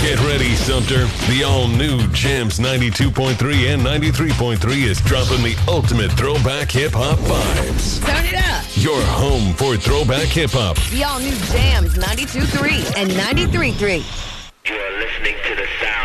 Get ready, Sumter. The all-new Jams 92.3 and 93.3 is dropping the ultimate throwback hip-hop vibes. Turn it up. Your home for throwback hip-hop. The all-new Jams 92.3 and 93.3. You are listening to the sound